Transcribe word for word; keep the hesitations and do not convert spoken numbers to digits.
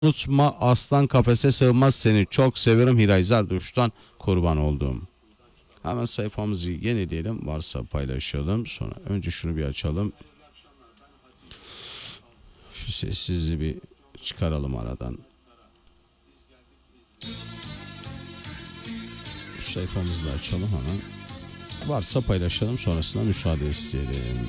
Unutma, aslan kafese sığmaz, seni çok severim Hiray Zarduş'tan kurban olduğum. Hemen sayfamızı yenileyelim, varsa paylaşalım. Sonra önce şunu bir açalım. Şu sessizliği bir çıkaralım aradan. Şu sayfamızı da açalım hemen. Varsa paylaşalım, sonrasında müsaade isteyelim.